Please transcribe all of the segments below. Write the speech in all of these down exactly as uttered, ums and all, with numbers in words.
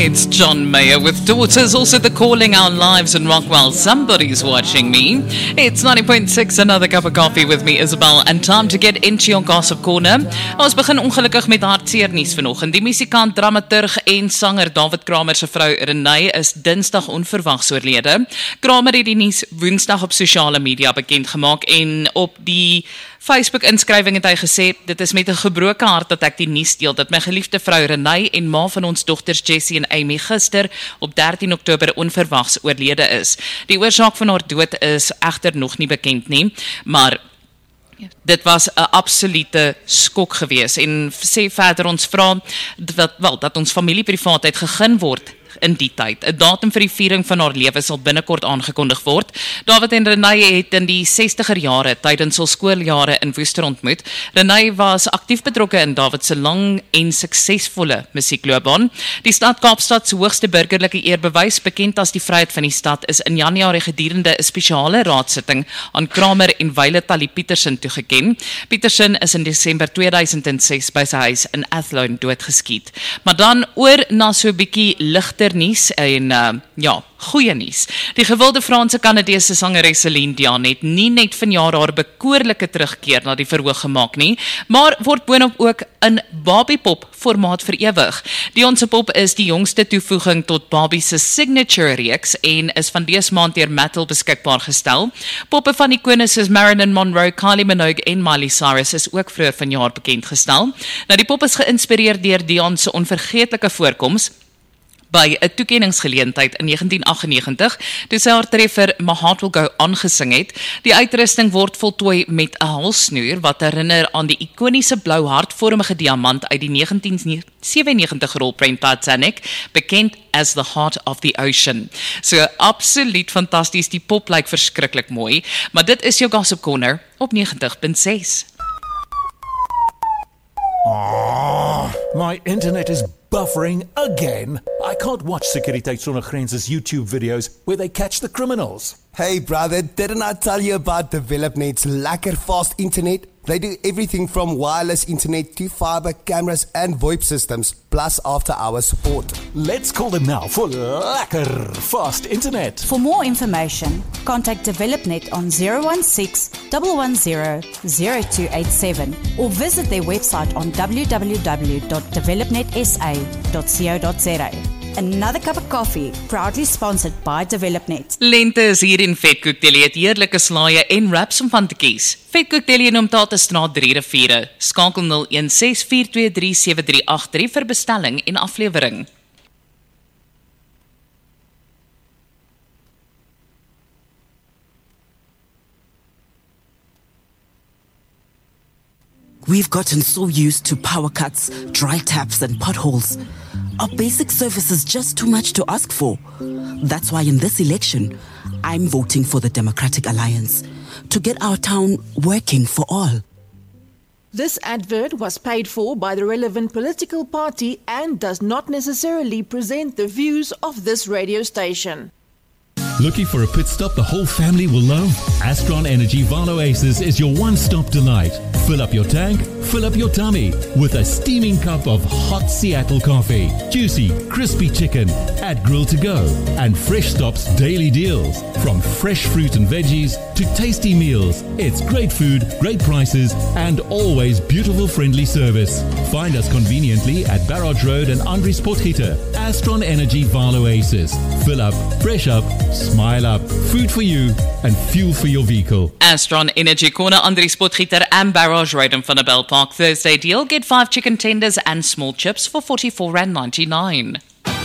It's John Mayer with Daughters, also the Calling Our Lives in Rockwell. Somebody's watching me. It's ninety point six, another cup of coffee with me, Isabel, and time to get into your gossip corner. Ons begin ongelukkig met hartseer nuus vanoggend. Die musikant, dramaturg en sanger David Kramer se vrou Renay is Dinsdag onverwags oorlede. Kramer het die nuus Woensdag op sosiale media bekend gemaak en op die Facebook-inskrywing het hy gesê, dit is met 'n gebroke hart dat ek die nuus deel dat my geliefde vrou Renay en ma van ons dogters Jessie en Amy gister op dertien Oktober onverwags oorlede is. Die oorsaak van haar dood is egter nog nie bekend nie, maar dit was 'n absolute skok gewees en sê verder ons vra dat, wel, dat ons familieprivaatheid gegeen word in die tyd. 'n Datum vir die viering van haar lewe sal binnekort aangekondig word. David en Renay het in die sestiger jare tydens hul skooljare in Woester ontmoet. Renay was aktief betrokke in David se lang en suksesvolle musiekloopbaan. Die stad Kaapstad se hoogste burgerlike eerbewys, bekend as die Vryheid van die Stad, is in Januarie gedurende 'n spesiale raadsitting aan Kramer en Wyle Tally Petersen toegeken. Petersen is in Desember tweeduisend ses by sy huis in Athlone doodgeskiet. Maar dan oor na so 'n bietjie ligter nuus en uh, ja, goeie nuus. Die gewilde Franse Kanadese sangeres Celine Dion het nie net vanjaar haar bekoorlike terugkeer na die verhoog gemaak nie, maar word boonop ook in Barbie-pop formaat verewig. Dion se pop is die jongste toevoeging tot Barbie se signature reeks en is van dese maand deur Mattel beskikbaar gestel. Poppe van ikone soos Marilyn Monroe, Kylie Minogue en Miley Cyrus is ook vroeër vanjaar bekend gestel. Nou die pop is geïnspireer deur Dion se onvergeetlike voorkoms by 'n toekenningsgeleentheid in negentien agt agt nege, toe sy haar treffer My Heart Will Go On gesing het. Die uitrusting word voltooi met 'n halssnoer wat herinner aan die ikoniese blou hartvormige diamant uit die negentien sewennegentig rolprent Titanic, bekend as the Heart of the Ocean. So absoluut fantasties, die pop lyk verskriklik mooi, maar dit is jou Gossip Corner op negentig punt ses. Oh, my internet is buffering again. I can't watch Sekuriteit Sonder Grense's YouTube videos where they catch the criminals. Hey brother, didn't I tell you about DevelopNet's lekker fast internet? They do everything from wireless internet to fiber, cameras and VoIP systems, plus after-hours support. Let's call them now for lekker fast internet. For more information, contact DevelopNet on zero one six, one one zero, zero two eight seven or visit their website on w w w dot developnet s a dot co dot z a. Another cup of coffee, proudly sponsored by DevelopNet. Lente is hier in Vetkoek Deli, het heerlike slaaie en wraps om van te kies. Vetkoek Deli in Omtatestraat drie riviere. Skakel nul een ses vier twee drie sewe drie agt drie vir bestelling en aflewering. We've gotten so used to power cuts, dry taps and potholes. Our basic service is just too much to ask for. That's why in this election, I'm voting for the Democratic Alliance to get our town working for all. This advert was paid for by the relevant political party and does not necessarily present the views of this radio station. Looking for a pit stop the whole family will love? Astron Energy Val Oasis is your one-stop delight. Fill up your tank, fill up your tummy with a steaming cup of hot Seattle coffee, juicy, crispy chicken at Grill to Go, and Fresh Stop's daily deals. From fresh fruit and veggies to tasty meals, it's great food, great prices, and always beautiful friendly service. Find us conveniently at Barrage Road and Andries Potgieter. Astron Energy Val Oasis. Fill up, fresh up, smile up, food for you and fuel for your vehicle. Astron Energy Corner, Andries Potgieter and Barrage Road in Funnabell Park. Thursday deal, get five chicken tenders and small chips for forty-four rand ninety-nine.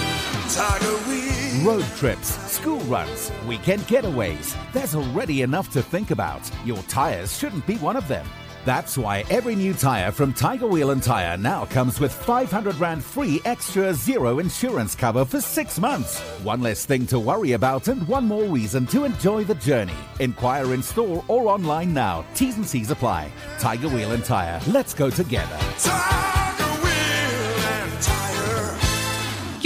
Road trips, school runs, weekend getaways. There's already enough to think about. Your tires shouldn't be one of them. That's why every new tire from Tiger Wheel and Tire now comes with five hundred rand free extra zero insurance cover for six months. One less thing to worry about and one more reason to enjoy the journey. Inquire in store or online now. T's and C's apply. Tiger Wheel and Tire. Let's go together. Tiger Wheel and Tire.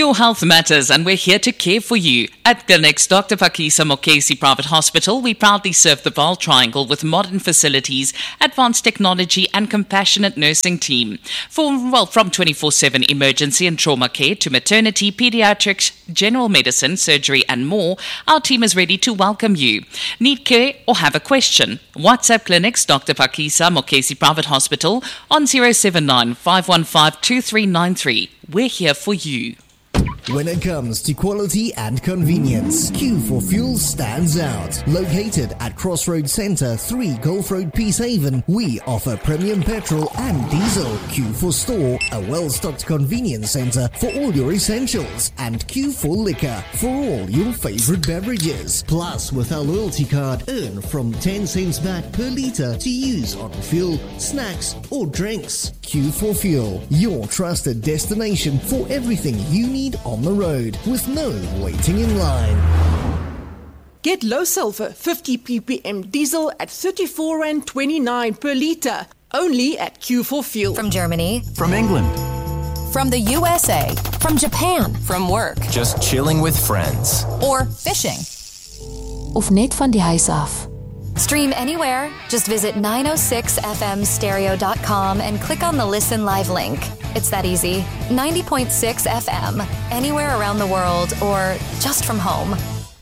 Your health matters and we're here to care for you. At Clinics Doctor Phakisa Mokesi Private Hospital, we proudly serve the Vaal Triangle with modern facilities, advanced technology and compassionate nursing team. For, well, from twenty-four seven emergency and trauma care to maternity, pediatrics, general medicine, surgery and more, our team is ready to welcome you. Need care or have a question? WhatsApp Clinics Doctor Phakisa Mokesi Private Hospital on zero seven nine, five one five, two three nine three. We're here for you. When it comes to quality and convenience, Q four Fuel stands out. Located at Crossroads Centre, three Gulf Road, Peacehaven, we offer premium petrol and diesel. Q four Store, a well-stocked convenience centre for all your essentials. And Q four Liquor, for all your favourite beverages. Plus, with our loyalty card, earn from ten cents back per litre to use on fuel, snacks or drinks. Q four Fuel, your trusted destination for everything you need on the road, with no waiting in line. Get low sulfur fifty p p m diesel at thirty-four rand twenty-nine per litre, only at Q four Fuel. From Germany. From England. From the U S A. From Japan. From work. Just chilling with friends. Or fishing. Of net van die huis af. Stream anywhere. Just visit nine oh six f m stereo dot com and click on the Listen Live link. It's that easy. ninety point six F M. Anywhere around the world or just from home.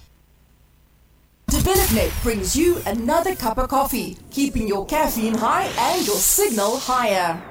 DevelopNet brings you another cup of coffee, keeping your caffeine high and your signal higher.